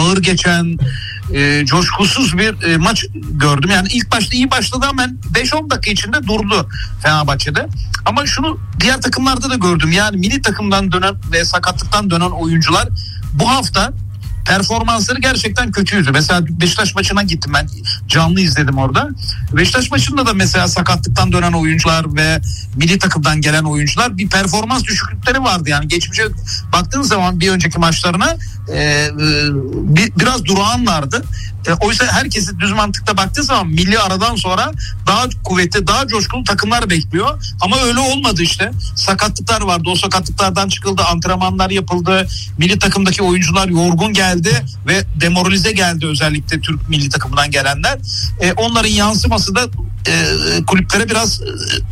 ağır geçen, coşkusuz bir maç gördüm. Yani ilk başta iyi başladı, hemen 5-10 dakika içinde durdu Fenerbahçe'de. Ama şunu diğer takımlarda da gördüm. Yani milli takımdan dönen ve sakatlıktan dönen oyuncular bu hafta performansları gerçekten kötüydü. Mesela Beşiktaş maçına gittim, ben canlı izledim orada. Beşiktaş maçında da mesela sakatlıktan dönen oyuncular ve milli takımdan gelen oyuncular bir performans düşüklükleri vardı. Yani geçmişe baktığın zaman bir önceki maçlarına biraz durağanlardı. Oysa herkesi düz mantıkta baktığı zaman milli aradan sonra daha kuvvetli, daha coşkulu takımlar bekliyor. Ama öyle olmadı işte. Sakatlıklar vardı. O sakatlıklardan çıkıldı. Antrenmanlar yapıldı. Milli takımdaki oyuncular yorgun geldi ve demoralize geldi, özellikle Türk milli takımından gelenler. Onların yansıması da kulüplere biraz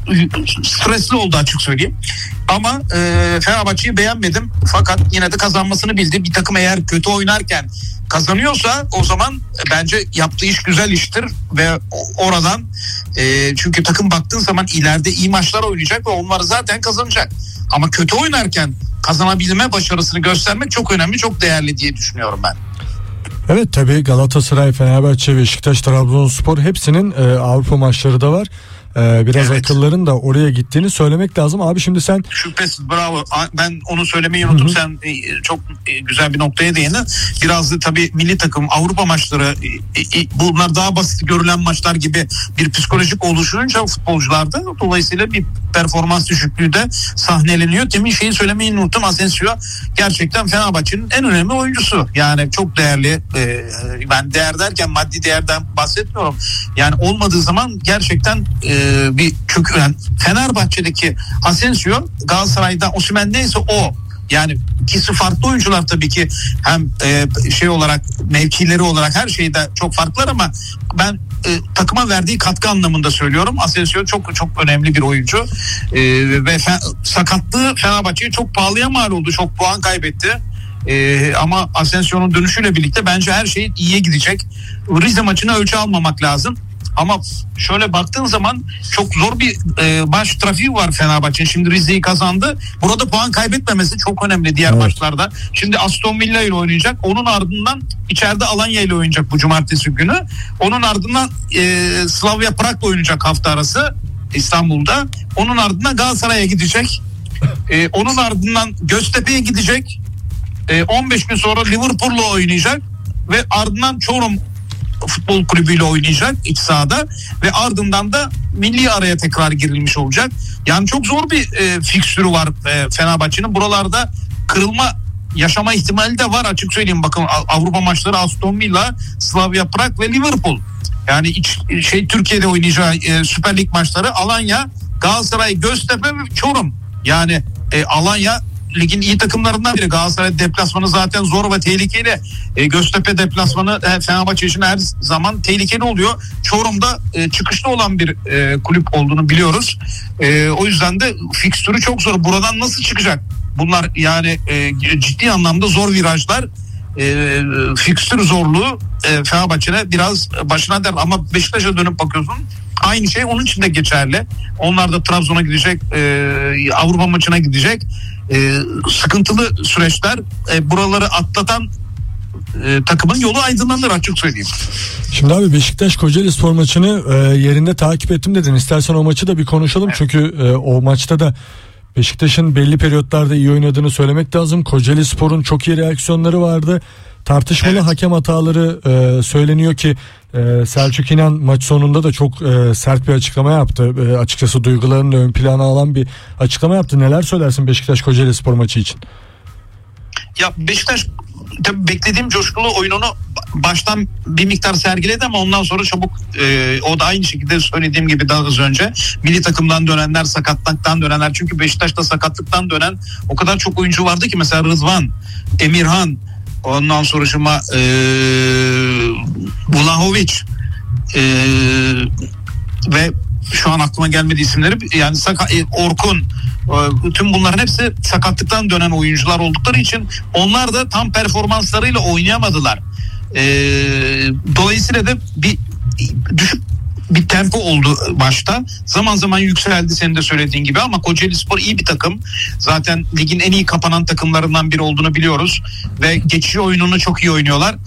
stresli oldu, açık söyleyeyim. Ama Fenerbahçe'yi beğenmedim. Fakat yine de kazanmasını bildi. Bir takım eğer kötü oynarken kazanıyorsa o zaman bence yaptığı iş güzel iştir ve oradan çünkü takım baktığın zaman ileride iyi maçlar oynayacak ve onları zaten kazanacak. Ama kötü oynarken kazanabilme başarısını göstermek çok önemli, çok değerli diye düşünüyorum ben. Evet, tabii Galatasaray, Fenerbahçe, Beşiktaş, Trabzonspor hepsinin Avrupa maçları da var. Biraz evet, akılların da oraya gittiğini söylemek lazım. Abi şimdi sen... Şüphesiz, bravo. Ben onu söylemeyi unuttum. Hı-hı. Sen çok güzel bir noktaya değindin. Biraz da tabii milli takım, Avrupa maçları, bunlar daha basit görülen maçlar gibi bir psikolojik oluşunca futbolcularda, dolayısıyla bir performans düşüklüğü de sahneleniyor. Demin şeyi söylemeyi unuttum. Asensio gerçekten Fenerbahçe'nin en önemli oyuncusu. Yani çok değerli. Ben değer derken maddi değerden bahsetmiyorum. Yani olmadığı zaman gerçekten bir kökülen Fenerbahçe'deki Asensio, Galatasaray'da Osimhen neyse o. Yani ikisi farklı oyuncular tabii ki, hem şey olarak, mevkileri olarak her şeyde çok farklılar ama ben takıma verdiği katkı anlamında söylüyorum. Asensio çok çok önemli bir oyuncu ve sakatlığı Fenerbahçe'ye çok pahalıya mal oldu. Çok puan kaybetti. Ama Asensio'nun dönüşüyle birlikte bence her şey iyiye gidecek. Rize maçına ölçü almamak lazım. Ama şöyle baktığın zaman çok zor bir baş trafiği var Fenerbahçe'nin. Şimdi Rize'yi kazandı. Burada puan kaybetmemesi çok önemli diğer maçlarda. Şimdi Aston Villa ile oynayacak. Onun ardından içeride Alanya ile oynayacak bu cumartesi günü. Onun ardından Slavia Prag'la oynayacak hafta arası İstanbul'da. Onun ardından Galatasaray'a gidecek. Onun ardından Göztepe'ye gidecek. 15 gün sonra Liverpool'la oynayacak. Ve ardından Çorum Futbol Kulübü ile oynayacak iç sahada ve ardından da milli araya tekrar girilmiş olacak. Yani çok zor bir fikstürü var Fenerbahçe'nin. Buralarda kırılma yaşama ihtimali de var, açık söyleyeyim. Bakın Avrupa maçları Aston Villa, Slavia Prag ve Liverpool. Yani Türkiye'de oynayacağı Süper Lig maçları Alanya, Galatasaray, Göztepe ve Çorum. Yani Alanya ligin iyi takımlarından biri. Galatasaray deplasmanı zaten zor ve tehlikeli. Göztepe deplasmanı Fenerbahçe için her zaman tehlikeli oluyor. Çorum'da çıkışta olan bir kulüp olduğunu biliyoruz. O yüzden de fikstürü çok zor. Buradan nasıl çıkacak? Bunlar yani ciddi anlamda zor virajlar. Fikstür zorluğu Fenerbahçe'ne biraz başına der. Ama Beşiktaş'a dönüp bakıyorsun, aynı şey onun için de geçerli. Onlar da Trabzon'a gidecek, Avrupa maçına gidecek. Sıkıntılı süreçler, buraları atlatan takımın yolu aydınlanır, açık söyleyeyim. Şimdi abi Beşiktaş Kocaelispor maçını yerinde takip ettim dedin. İstersen o maçı da bir konuşalım. Evet. Çünkü o maçta da Beşiktaş'ın belli periyotlarda iyi oynadığını söylemek lazım. Kocaelispor'un çok iyi reaksiyonları vardı. Tartışmalı hakem hataları söyleniyor ki Selçuk İnan maç sonunda da çok sert bir açıklama yaptı. Açıkçası duygularını ön plana alan bir açıklama yaptı. Neler söylersin Beşiktaş Kocaelispor maçı için? Ya Beşiktaş tabii beklediğim coşkulu oyununu baştan bir miktar sergiledi ama ondan sonra çabuk o da aynı şekilde söylediğim gibi daha az önce milli takımdan dönenler, sakatlıktan dönenler, çünkü Beşiktaş'ta sakatlıktan dönen o kadar çok oyuncu vardı ki, mesela Rıdvan, Emirhan, ondan sonra Vlahovic ve şu an aklıma gelmedi isimleri, yani Orkun, tüm bunların hepsi sakatlıktan dönen oyuncular oldukları için onlar da tam performanslarıyla oynayamadılar. Dolayısıyla da bir düşük bir tempo oldu başta. Zaman zaman yükseldi senin de söylediğin gibi ama Kocaelispor iyi bir takım. Zaten ligin en iyi kapanan takımlarından biri olduğunu biliyoruz ve geçici oyununu çok iyi oynuyorlar.